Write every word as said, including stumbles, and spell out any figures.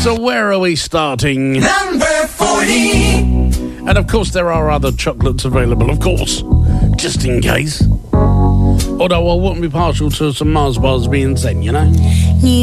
So where are we starting? Number forty. And of course there are other chocolates available, of course, just in case. Although I wouldn't be partial to some Mars bars being sent, you know.